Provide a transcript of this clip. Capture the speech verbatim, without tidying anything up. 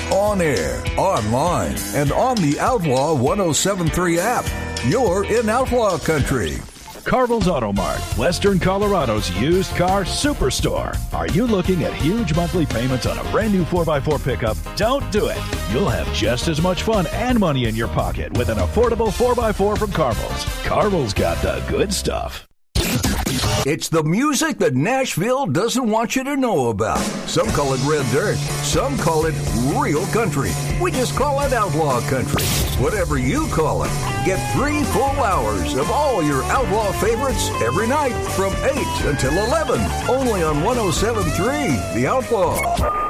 On air, online, and on the Outlaw one oh seven point three app. You're in Outlaw Country. Carville's Auto Mart, Western Colorado's used car superstore. Are you looking at huge monthly payments on a brand new four by four pickup? Don't do it. You'll have just as much fun and money in your pocket with an affordable four by four from Carville's. Carville's got the good stuff. It's the music that Nashville doesn't want you to know about. Some call it red dirt. Some call it real country. We just call it outlaw country. Whatever you call it. Get three full hours of all your outlaw favorites every night from eight until eleven. Only on one oh seven point three, The Outlaw.